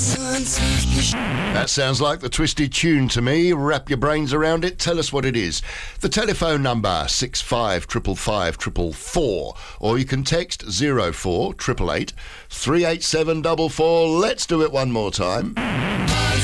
That sounds like the Twisted Tune to me. Wrap your brains around it. Tell us what it is. The telephone number 655554, or you can text 048888 38744. Let's do it one more time.